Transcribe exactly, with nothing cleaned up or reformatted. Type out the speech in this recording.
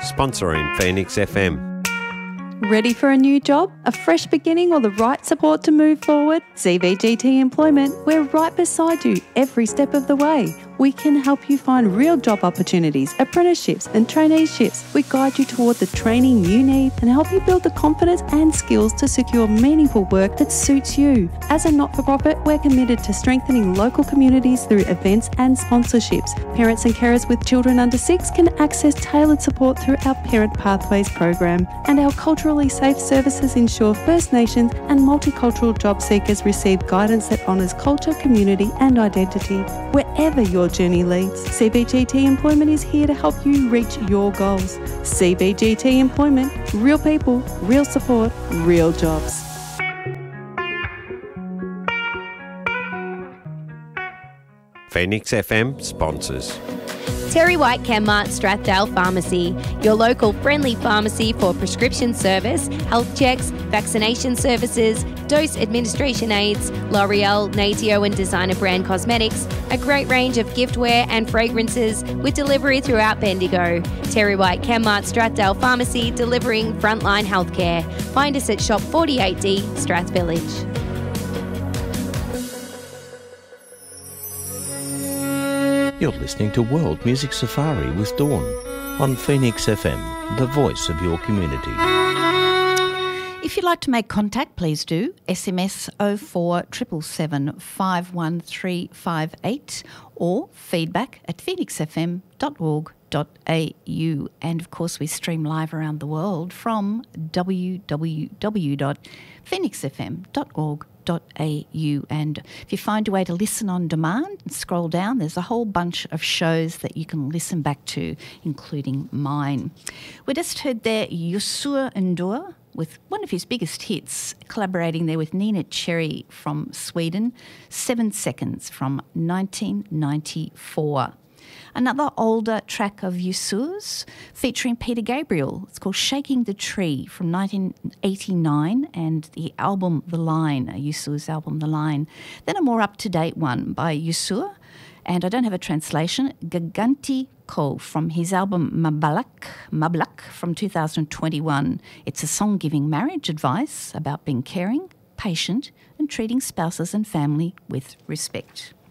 sponsoring Phoenix F M. Ready for a new job, a fresh beginning or the right support to move forward? C V G T Employment, we're right beside you every step of the way. We can help you find real job opportunities, apprenticeships and traineeships. We guide you toward the training you need and help you build the confidence and skills to secure meaningful work that suits you. As a not-for-profit, we're committed to strengthening local communities through events and sponsorships. Parents and carers with children under six can access tailored support through our Parent Pathways program. And our culturally safe services ensure First Nations and multicultural job seekers receive guidance that honours culture, community and identity. Wherever your journey leads, C B G T Employment is here to help you reach your goals. C B G T Employment, real people, real support, real jobs. Phoenix F M sponsors. Terry White Chemmart Strathdale Pharmacy, your local friendly pharmacy for prescription service, health checks, vaccination services, dose administration aids, L'Oreal, Natio and designer brand cosmetics, a great range of giftware and fragrances with delivery throughout Bendigo. Terry White Chemmart Strathdale Pharmacy, delivering frontline healthcare. Find us at Shop forty-eight D, Strath Village. You're listening to World Music Safari with Dawn on Phoenix F M, the voice of your community. If you'd like to make contact, please do. S M S oh four seven seven seven five one three five eight or feedback at phoenix f m dot org dot a u. And of course, we stream live around the world from w w w dot phoenix f m dot org dot a u. And if you find your way to listen on demand, scroll down, there's a whole bunch of shows that you can listen back to, including mine. We just heard there Yusur N'Dour with one of his biggest hits, collaborating there with Nina Cherry from Sweden, Seven Seconds from nineteen ninety-four. Another older track of Yusur's featuring Peter Gabriel. It's called Shaking the Tree from nineteen eighty-nine, and the album The Line, Yusur's album The Line. Then a more up-to-date one by Yusur, and I don't have a translation, Gaganti Ko from his album Mabalak, Mablak from two thousand twenty-one. It's a song giving marriage advice about being caring, patient and treating spouses and family with respect.